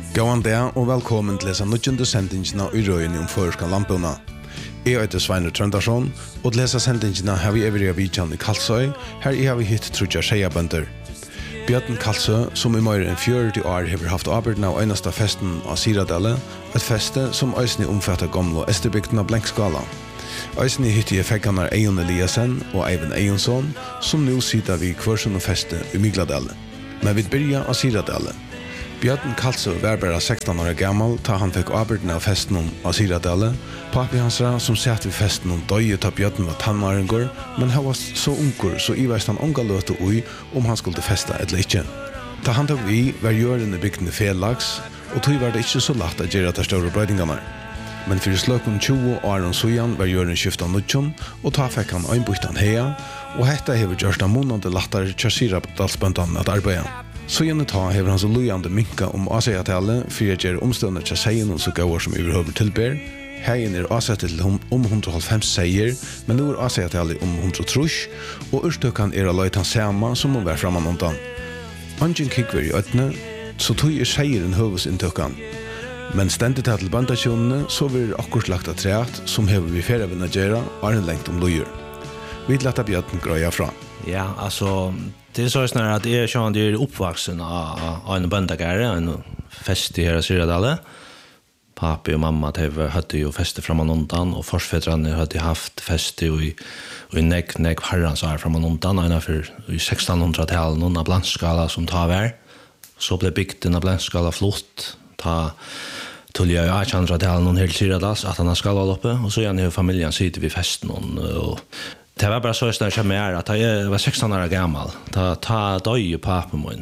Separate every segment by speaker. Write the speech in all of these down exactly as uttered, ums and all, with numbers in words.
Speaker 1: Gåan dag og velkommen til lesa nødgjende sendingene i røyene om føreska lampuna. Jeg heter Sveinur Trøndarsson, og til lesa sendingene har vi evrig av vidjan i Kalsøy, her jeg har vi hitt trudja skjeiabønder. Bjørn Kalsø, som i mer enn fjørti år har haft arbeidene av øyneste festen av Siradelle, et feste som øysene omfatter gamle Esterbygden av Blenkskala. Øysene hitt i effekkanar Eion Eliasen og Eivind Eionsson, som nå sitter vi kvørsen og feste i Mygladelle. Men vi byrja av Siradelle. Bjørn Kalsø var bare seksten år gammel da han fikk arbeidene av festen av Siradelle. Papi hans som satt ved festen om døye da Bjørn var tannmarengår, men han var så unger så i veist han unga løte ui om han skulle feste eller ikke. Da han tok vi var gjørende bygdene felags, og tog var det ikke så lagt å gjøre de større brøydingene. Men for sløkken tjue år og sujan var gjøren skiftet av nødjon, og da fikk han øynbyttan heia, og hette hever gjørst av månede lettere til Siradalsbøndene at arbeide. Så gjerne ta hever hans lojande minka om Aseatale for å gjøre omstående til seien og så gauer som overhøver tilber. Heien er avsettet til om hundre og halvfems seier, men nå er Aseatale om hundre og trus, og urstøkken er å løyte han sama som må være framan undan. Angen kikver i øtene, så tog er seieren høvesinntökken. Men stendet her til bandasjonene, så vil akkurat lagt av treat, som hever vi ferievinna gjøre, er en lengt om lojer. Vi lette Bjørn grøya fra.
Speaker 2: Ja, alltså det är så snarare att jag känner det är uppvuxen av en böndagare, en fest i hela Siradale. Pappa och mamma hade ju fester framan undan och forsfädrarna hade haft fester i i neck neck herrans år framan undan ena för i sextonhundratalet någon av Blenkskala som tar vär. Så blev bygden av Blenkskala flott ta till jag artonhundratalet någon helt Siradals att han ska vara uppe och så igen hur familjen sitter vid festen och det var bara så snart jag mer att jag var sexton år gammal. Ta ta döj pappa min.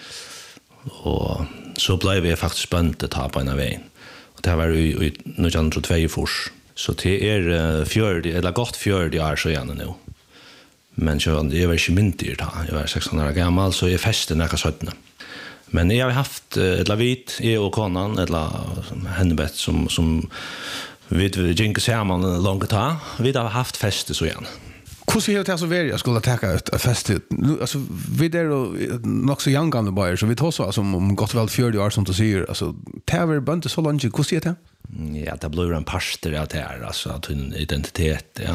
Speaker 2: Och så blev vi faktiskt bönte ta på en väg. Och det var ju i nittonhundratvå fors. Så det är fjörde eller gott fjörde år så igen nu. Men så det var inte myndigt då. Jag var sexton år gammal så jag fäste när jag sjutton. Men jag har haft ett lavit i och konan eller hennebett som som vet vi jinka samman långt ta. Vi har haft feste så igen.
Speaker 1: Hvordan er det så vært jeg skulle takke et fest? Altså, vi er jo nok så jangande bare, så vi tar så altså, om godt vel fjørti år, som du sier. Altså, det er vel bønte så langt, hvordan er det?
Speaker 2: Ja, det blir en parster av det her, altså, at hun identitet, ja.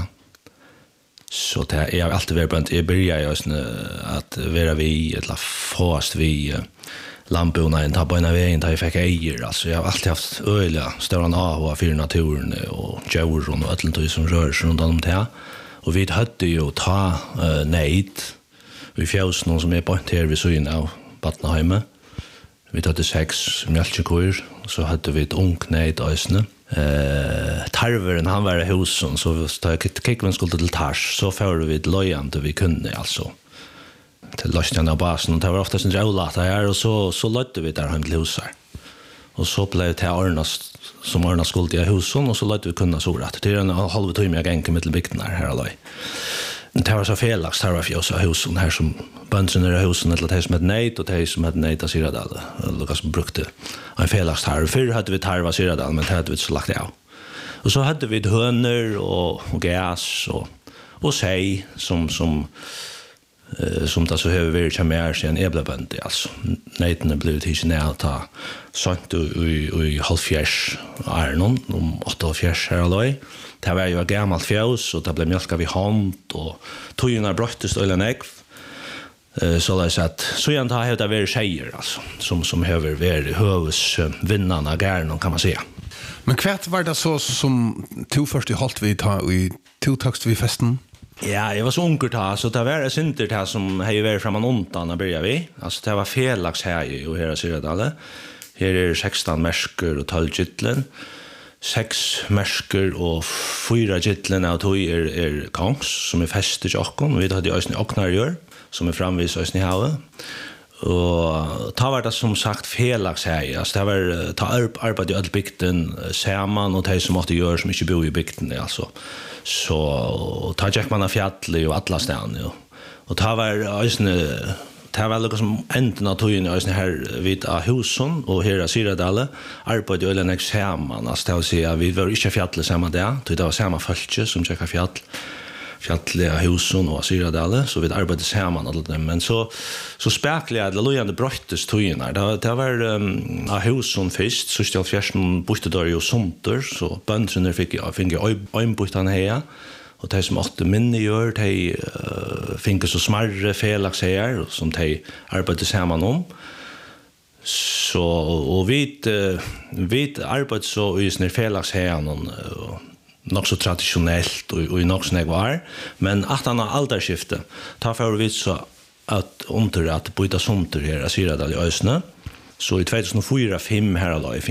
Speaker 2: Så det er, jeg har alltid vært bønte. Jeg begynner jo sånn at være vi, eller fast vi, lampuna en ta på en vägen där jag fick äger alltså jag har alltid haft öliga stora av för naturen och djuren och allt som rör sig runt om det. Och vi hade ju ta uh, neid vi fjälls någon som är på här vid syn av Batnaheimen. Vi hade sex mjölkkor och så hade vi ett ung neid ösne. Eh tarveren han var i husen så så kickman skulle till tars så får vi ett lojande vi kunde alltså. Till lösningen av basen och det var ofta sin rålat här och så så lötte vi där hem till husar. Och så blev det Arnas som Arnas skulle i husen och så lötte vi kunna så rätt. Det är en halv timme jag gick med bygden här alla. Det var så felax här var fjosa husen här som bönsen i husen eller det som hade nejt och det som hade nejt av Siradal. Lukas brukte en felax här. Förr hade vi tarva Siradal men det hade vi så lagt av. Och så hade vi hönor och, och gas och, och sig som som Uh, som det så har vi vært mer siden jeg ble bøndig, altså. Neitene ble tidsen jeg ta sant i, i halvfjers Arnon, om åtte halvfjers her aløy. Det var jo et gammelt fjøs, og det ble mjølka vid hånd, og togene brøttest øyne negv. Uh, så det er at, så igjen da har det vært tjejer, altså, som, som har vært høves vinnene av gærne, kan man si.
Speaker 1: Men hva var det så som to først i holdt vi ta i to takst vi festen?
Speaker 2: Ja, jag var så unger ta, så det var synder ta som hej var framan undan när började vi. Alltså det var felax här och här Siradale. Här är sexton märsker och tolv gyttlen. Sex märsker och fyra gyttlen av tog är, är kongs som är fäst i tjockon. Vi hade ju ösning oknargör som är framvis ösning i havet. Och ta var det som sagt felax här. Alltså det var ta arbete i all bygden samman och det som måste göra som inte bor i bygden alltså. Så ta Jack man av fjället och alla ställen ju. Och ta var ösne ta var liksom som änden av tojen ösne här vid av husen och här i Siradale arbetade ölen examen alltså det vill säga vi var inte fjället samma där, det var samma folk som Jack fjäll. fjallliga husen och Syradale så vi arbetade samman alla dem men så så spekliga det lojande bröttes tojerna det det var um, a husen först så stod fjärsen boste där ju somter så bönderna fick jag fick en botan här och de som åtte minne gör de uh, fick så smarre felax här som de arbetade samman om så och vi uh, vi arbetade så i snär felax här någon uh, nog så traditionellt och och nog så var men att han har alderskifte tar för vi så att under att byta somter här i Syradal i Ösnö så i tjugohundrafyra fem här då